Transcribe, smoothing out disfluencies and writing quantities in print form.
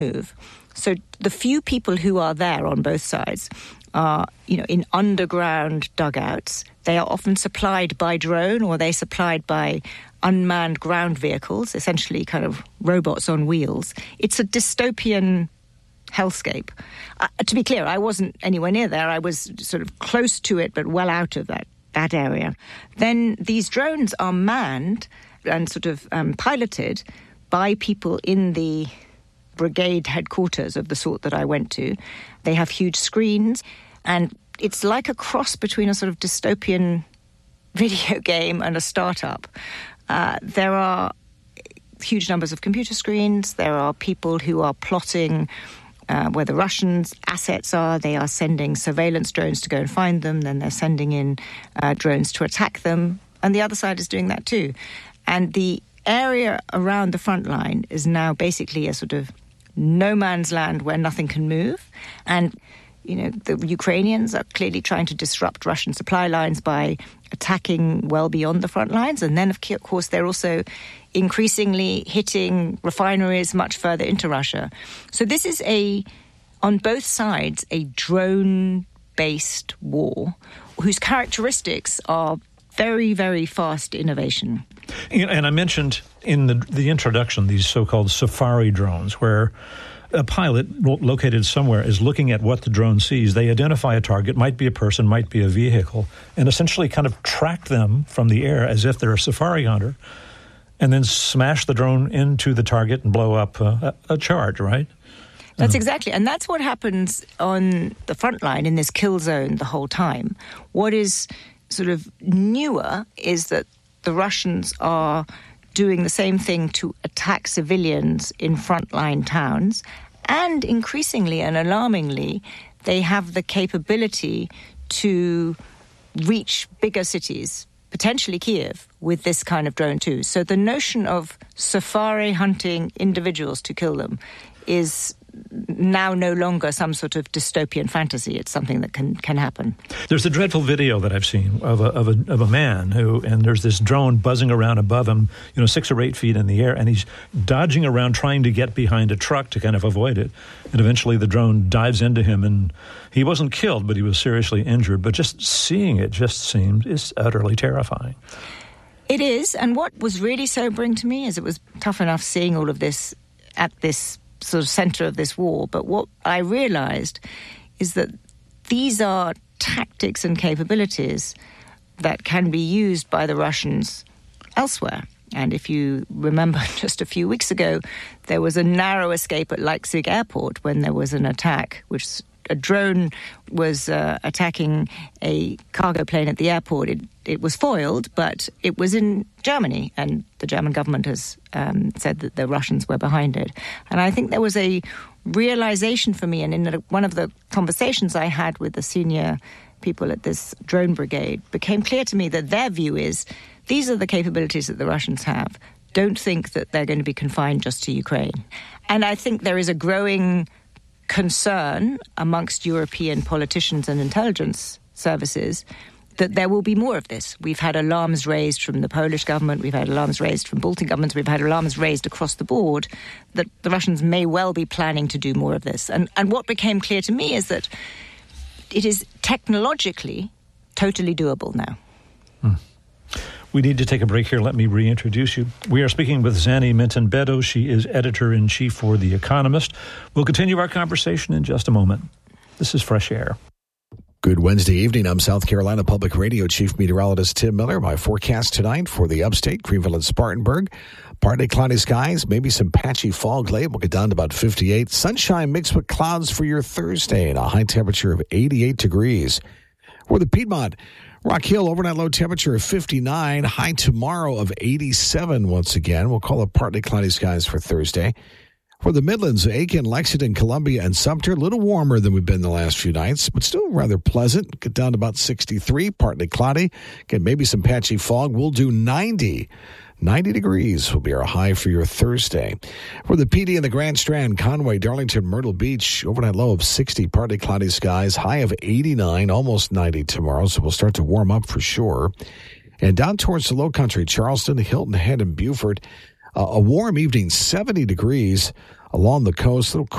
move. So the few people who are there on both sides are, in underground dugouts. They are often supplied by drone, or they're supplied by unmanned ground vehicles, essentially kind of robots on wheels. It's a dystopian hellscape. To be clear, I wasn't anywhere near there. I was sort of close to it, but well out of that area. Then these drones are manned and sort of piloted by people in the brigade headquarters of the sort that I went to. They have huge screens, and it's like a cross between a sort of dystopian video game and a startup. There are huge numbers of computer screens. There are people who are plotting where the Russians' assets are. They are sending surveillance drones to go and find them. Then they're sending in drones to attack them. And the other side is doing that too. And the area around the front line is now basically a sort of no man's land where nothing can move. And, the Ukrainians are clearly trying to disrupt Russian supply lines by attacking well beyond the front lines. And then, of course, they're also increasingly hitting refineries much further into Russia. So this is on both sides, a drone-based war whose characteristics are very, very fast innovation. And I mentioned in the introduction these so-called safari drones, where a pilot located somewhere is looking at what the drone sees. They identify a target, might be a person, might be a vehicle, and essentially kind of track them from the air as if they're a safari hunter, and then smash the drone into the target and blow up a charge, right? That's exactly. And that's what happens on the front line in this kill zone the whole time. What is sort of newer is that the Russians are doing the same thing to attack civilians in frontline towns. And increasingly and alarmingly, they have the capability to reach bigger cities, potentially Kiev, with this kind of drone too. So the notion of safari hunting individuals to kill them is now no longer some sort of dystopian fantasy. It's something that can happen. There's a dreadful video that I've seen of a man and there's this drone buzzing around above him, 6 or 8 feet in the air, and he's dodging around trying to get behind a truck to kind of avoid it. And eventually the drone dives into him, and he wasn't killed, but he was seriously injured. But just seeing it is utterly terrifying. It is, and what was really sobering to me is it was tough enough seeing all of this at this sort of center of this war. But what I realized is that these are tactics and capabilities that can be used by the Russians elsewhere. And if you remember just a few weeks ago, there was a narrow escape at Leipzig airport when there was an attack, which a drone was attacking a cargo plane at the airport. It was foiled, but it was in Germany, and the German government has said that the Russians were behind it. And I think there was a realization for me, and in one of the conversations I had with the senior people at this drone brigade, became clear to me that their view is these are the capabilities that the Russians have. Don't think that they're going to be confined just to Ukraine. And I think there is a growing concern amongst European politicians and intelligence services that there will be more of this. We've had alarms raised from the Polish government, we've had alarms raised from Baltic governments, we've had alarms raised across the board that the Russians may well be planning to do more of this. And what became clear to me is that it is technologically totally doable now. We need to take a break here. Let me reintroduce you. We are speaking with Zanny Minton-Bedo. She is editor-in-chief for The Economist. We'll continue our conversation in just a moment. This is Fresh Air. Good Wednesday evening. I'm South Carolina Public Radio Chief Meteorologist Tim Miller. My forecast tonight for the upstate, Greenville and Spartanburg. Partly cloudy skies, maybe some patchy fog late. We'll get down to about 58. Sunshine mixed with clouds for your Thursday and a high temperature of 88 degrees. For the Piedmont, Rock Hill, overnight low temperature of 59, high tomorrow of 87 once again. We'll call it partly cloudy skies for Thursday. For the Midlands, Aiken, Lexington, Columbia, and Sumter, a little warmer than we've been the last few nights, but still rather pleasant. Get down to about 63, partly cloudy. Get maybe some patchy fog. We'll do 90. 90 degrees will be our high for your Thursday. For the PD and the Grand Strand, Conway, Darlington, Myrtle Beach, overnight low of 60, partly cloudy skies, high of 89, almost 90 tomorrow, so we'll start to warm up for sure. And down towards the Low Country, Charleston, Hilton Head, and Beaufort, a warm evening, 70 degrees, along the coast. Little